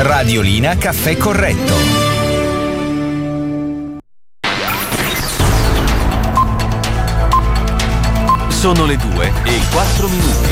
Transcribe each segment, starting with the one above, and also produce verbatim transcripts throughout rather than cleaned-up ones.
Radiolina Caffè Corretto. Sono le due e quattro minuti.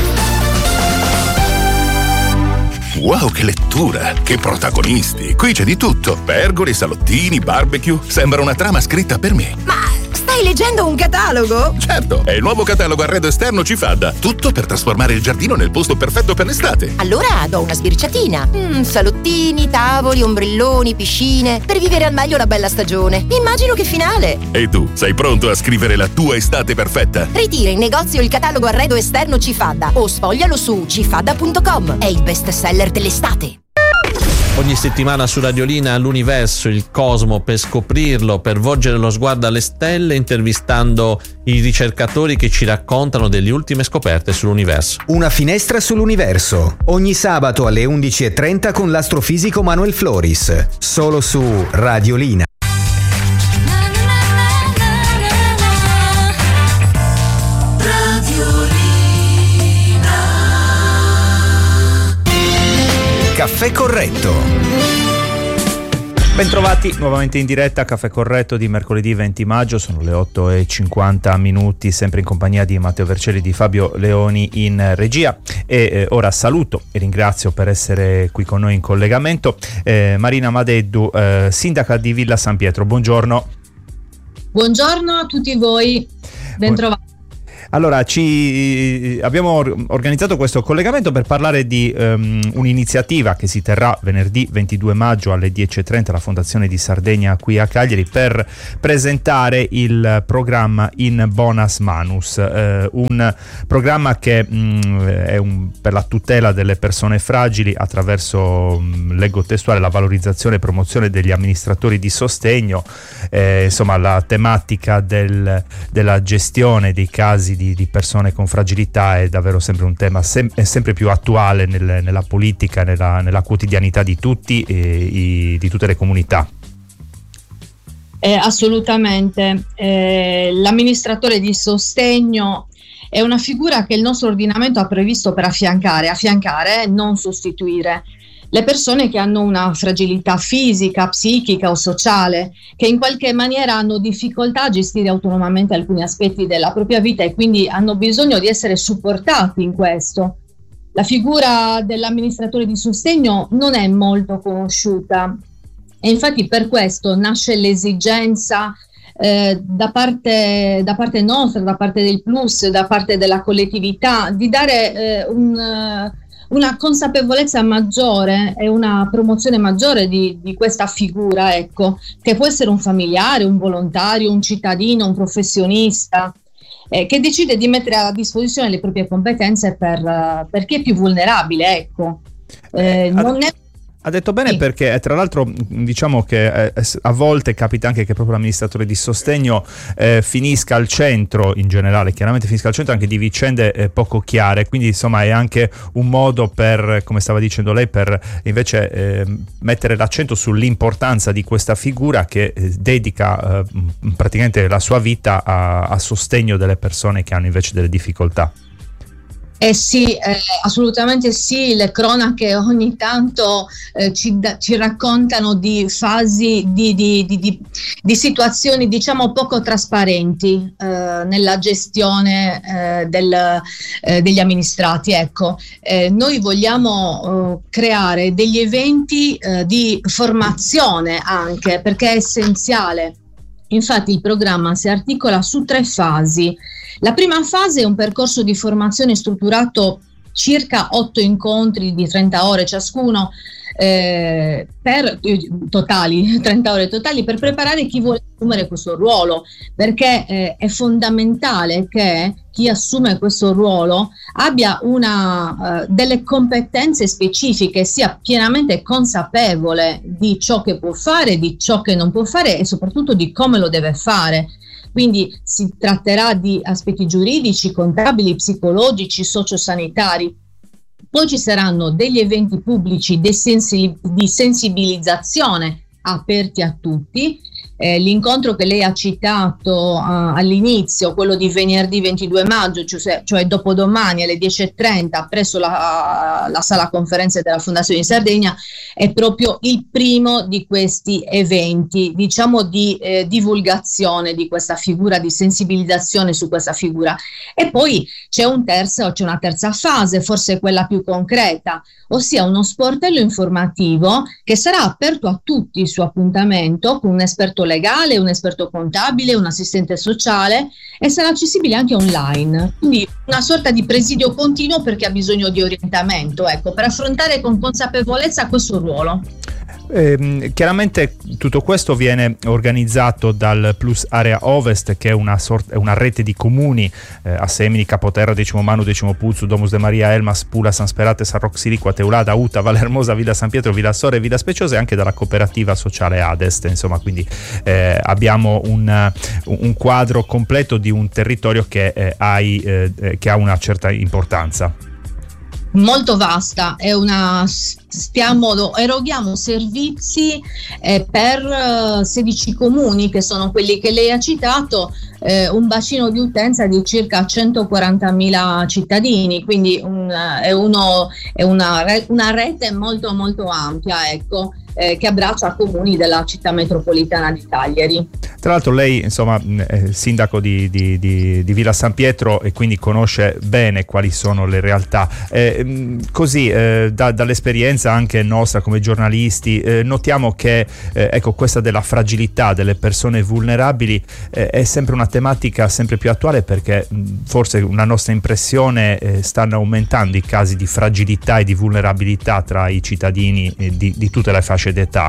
Wow, che lettura! Che protagonisti! Qui c'è di tutto. Pergole, salottini, barbecue. Sembra una trama scritta per me. Ma stai leggendo un catalogo? Certo, è il nuovo catalogo arredo esterno Cifadda. Tutto per trasformare il giardino nel posto perfetto per l'estate. Allora do una sbirciatina. Mm, salottini, tavoli, ombrelloni, piscine. Per vivere al meglio la bella stagione. Immagino che finale. E tu, sei pronto a scrivere la tua estate perfetta? Ritira in negozio il catalogo arredo esterno Cifadda o sfoglialo su cifadda punto com. È il best seller dell'estate. Ogni settimana su Radiolina l'universo, il cosmo, per scoprirlo, per volgere lo sguardo alle stelle, intervistando i ricercatori che ci raccontano delle ultime scoperte sull'universo. Una finestra sull'universo, ogni sabato alle undici e trenta con l'astrofisico Manuel Floris, solo su Radiolina. Caffè Corretto. Bentrovati nuovamente in diretta a Caffè Corretto di mercoledì venti maggio, sono le otto e cinquanta minuti, sempre in compagnia di Matteo Vercelli e di Fabio Leoni in regia. E eh, ora saluto e ringrazio per essere qui con noi in collegamento eh, Marina Madeddu, eh, sindaca di Villa San Pietro. Buongiorno. Buongiorno a tutti voi, bentrovati. Allora, ci abbiamo organizzato questo collegamento per parlare di um, un'iniziativa che si terrà venerdì ventidue maggio alle dieci e trenta alla Fondazione di Sardegna qui a Cagliari per presentare il programma In Bonas Manus, eh, un programma che mh, è un, per la tutela delle persone fragili attraverso, mh, leggo testuale, la valorizzazione e promozione degli amministratori di sostegno, eh, insomma la tematica del, della gestione dei casi Di, di persone con fragilità è davvero sempre un tema sem- è sempre più attuale nel, nella politica, nella, nella quotidianità di tutti e i, di tutte le comunità. Eh, assolutamente. Eh, l'amministratore di sostegno è una figura che il nostro ordinamento ha previsto per affiancare, affiancare e non sostituire le persone che hanno una fragilità fisica, psichica o sociale, che in qualche maniera hanno difficoltà a gestire autonomamente alcuni aspetti della propria vita e quindi hanno bisogno di essere supportati in questo. La figura dell'amministratore di sostegno non è molto conosciuta e infatti per questo nasce l'esigenza eh, da parte, da parte nostra, da parte del Plus, da parte della collettività, di dare eh, un... una consapevolezza maggiore e una promozione maggiore di, di questa figura, ecco, che può essere un familiare, un volontario, un cittadino, un professionista, eh, che decide di mettere a disposizione le proprie competenze per, uh, per chi è più vulnerabile, ecco. Eh, non è Ha detto bene, sì. Perché tra l'altro diciamo che eh, a volte capita anche che proprio l'amministratore di sostegno eh, finisca al centro, in generale chiaramente finisca al centro anche di vicende eh, poco chiare, quindi insomma è anche un modo per, come stava dicendo lei, per invece eh, mettere l'accento sull'importanza di questa figura che eh, dedica eh, praticamente la sua vita a, a sostegno delle persone che hanno invece delle difficoltà. Eh sì, eh, assolutamente sì, le cronache ogni tanto eh, ci, da, ci raccontano di fasi, di, di, di, di, di situazioni diciamo poco trasparenti eh, nella gestione eh, del, eh, degli amministrati. Ecco, eh, noi vogliamo eh, creare degli eventi eh, di formazione anche, perché è essenziale. Infatti il programma si articola su tre fasi. La prima fase è un percorso di formazione strutturato circa otto incontri di trenta ore ciascuno, eh, per eh, totali, trenta ore totali, per preparare chi vuole assumere questo ruolo, perché eh, è fondamentale che chi assume questo ruolo abbia una, uh, delle competenze specifiche, sia pienamente consapevole di ciò che può fare, di ciò che non può fare e soprattutto di come lo deve fare. Quindi si tratterà di aspetti giuridici, contabili, psicologici, sociosanitari. Poi ci saranno degli eventi pubblici di sensibilizzazione aperti a tutti eh, l'incontro che lei ha citato uh, all'inizio, quello di venerdì ventidue maggio, cioè, cioè dopodomani alle dieci e trenta presso la, la sala conferenze della Fondazione di Sardegna, è proprio il primo di questi eventi, diciamo di eh, divulgazione di questa figura, di sensibilizzazione su questa figura. E poi c'è, un terzo, c'è una terza fase, forse quella più concreta, ossia uno sportello informativo che sarà aperto a tutti il suo appuntamento con un esperto legale, un esperto contabile, un assistente sociale, e sarà accessibile anche online, quindi una sorta di presidio continuo per chi ha bisogno di orientamento, ecco, per affrontare con consapevolezza questo ruolo. Eh, chiaramente tutto questo viene organizzato dal Plus Area Ovest, che è una, sorta, è una rete di comuni eh, a Semini, Capoterra, Decimo Manu, Decimo Puzzu, Domus de Maria, Elmas, Pula, San Sperate, San Roc Siliqua, Teulada, Uta, Valle Hermosa, Villa San Pietro, Villa Sore e Villa Speciosa, e anche dalla cooperativa sociale Adest. Insomma, quindi eh, abbiamo un, un quadro completo di un territorio che, eh, hai, eh, che ha una certa importanza. Molto vasta, è una, stiamo, eroghiamo servizi eh, per uh, sedici comuni, che sono quelli che lei ha citato, eh, un bacino di utenza di circa centoquarantamila cittadini, quindi un, è, uno, è una, una rete molto molto ampia, ecco, eh, che abbraccia comuni della città metropolitana di Cagliari. Tra l'altro lei, insomma, è sindaco di, di, di, di Villa San Pietro e quindi conosce bene quali sono le realtà. Eh, così, eh, da, dall'esperienza anche nostra come giornalisti, eh, notiamo che eh, ecco, questa della fragilità delle persone vulnerabili eh, è sempre una tematica sempre più attuale, perché mh, forse una nostra impressione eh, stanno aumentando i casi di fragilità e di vulnerabilità tra i cittadini eh, di, di tutte le fasce d'età.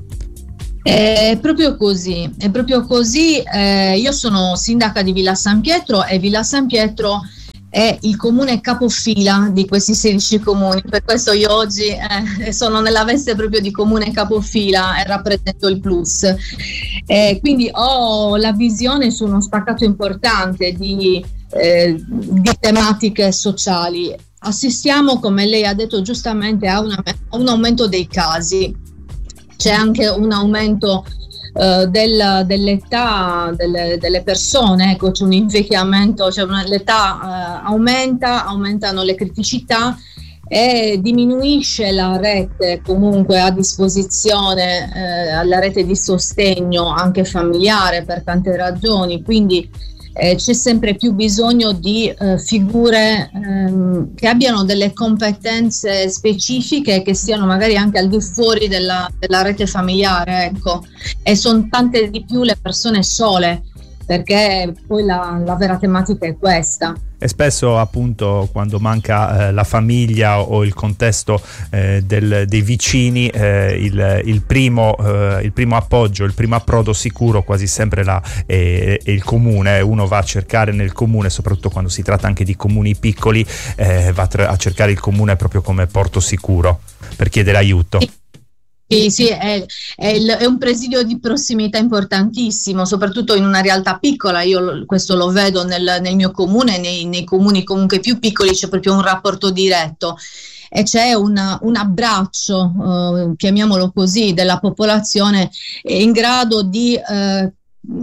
È proprio così, è proprio così. Eh, io sono sindaca di Villa San Pietro e Villa San Pietro è il comune capofila di questi sedici comuni, per questo io oggi eh, sono nella veste proprio di comune capofila e rappresento il Plus. Eh, quindi ho la visione su uno spaccato importante di, eh, di tematiche sociali. Assistiamo, come lei ha detto giustamente, a, una, a un aumento dei casi. C'è anche un aumento uh, del, dell'età delle, delle persone, ecco, c'è un invecchiamento, cioè una, l'età uh, aumenta, aumentano le criticità e diminuisce la rete comunque a disposizione, uh, la rete di sostegno anche familiare per tante ragioni, quindi Eh, c'è sempre più bisogno di eh, figure ehm, che abbiano delle competenze specifiche, che siano magari anche al di fuori della, della rete familiare, ecco, e sono tante di più le persone sole, perché poi la, la vera tematica è questa. E spesso, appunto, quando manca eh, la famiglia o il contesto eh, del, dei vicini, eh, il, il, primo, eh, il primo appoggio, il primo approdo sicuro quasi sempre la, è, è il comune. Uno va a cercare nel comune, soprattutto quando si tratta anche di comuni piccoli, eh, va a cercare il comune proprio come porto sicuro per chiedere aiuto. Sì, sì, è, è, il, è un presidio di prossimità importantissimo, soprattutto in una realtà piccola. Io questo lo vedo nel, nel mio comune, nei, nei comuni comunque più piccoli c'è proprio un rapporto diretto e c'è una, un abbraccio, eh, chiamiamolo così, della popolazione in grado di eh,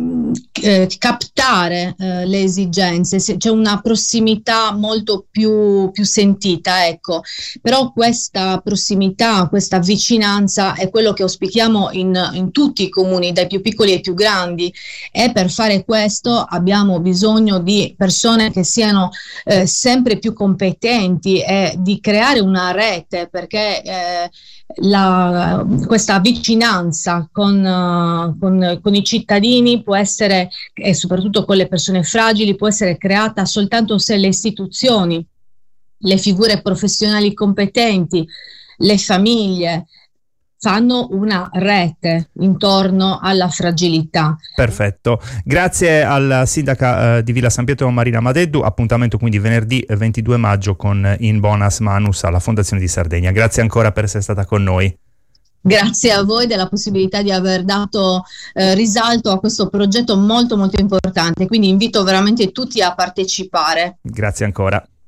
Eh, captare eh, le esigenze. C'è una prossimità molto più, più sentita, ecco, però questa prossimità, questa vicinanza è quello che auspichiamo in, in tutti i comuni, dai più piccoli ai più grandi, e per fare questo abbiamo bisogno di persone che siano eh, sempre più competenti e di creare una rete, perché eh, La, questa vicinanza con, uh, con, con i cittadini può essere, e soprattutto con le persone fragili, può essere creata soltanto se le istituzioni, le figure professionali competenti, le famiglie fanno una rete intorno alla fragilità. Perfetto, grazie alla sindaca eh, di Villa San Pietro Marina Madeddu. Appuntamento quindi venerdì ventidue maggio con In Bonas Manus alla Fondazione di Sardegna. Grazie ancora per essere stata con noi. Grazie a voi della possibilità di aver dato eh, risalto a questo progetto molto molto importante, quindi invito veramente tutti a partecipare. Grazie ancora.